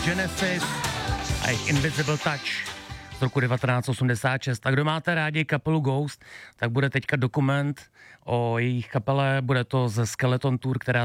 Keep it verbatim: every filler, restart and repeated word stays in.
Genesis a jejich Invisible Touch z roku devatenáct osmdesát šest. A kdo máte rádi kapelu Ghost, tak bude teďka dokument o jejich kapele, bude to ze Skeleton Tour, která